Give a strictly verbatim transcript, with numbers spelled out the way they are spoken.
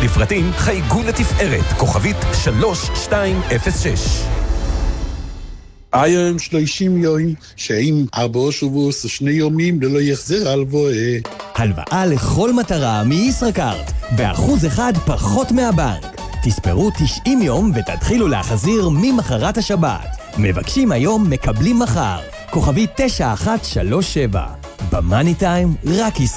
לפרטים חייגו לתפארת, כוכבית שלוש שתיים אפס שש. היום שלושים יום, שאם ארבע שבועות שני יומים ללא יחזר הלוואה. הלוואה לכל מטרה מישראכרט, באחוז אחד פחות מהבנק. תספרו תשעים יום ותתחילו להחזיר ממחרת השבת. מבקשים היום, מקבלים מחר. כוכבי תשע אחת שלוש שבע. במאני טיים, רק ישראל.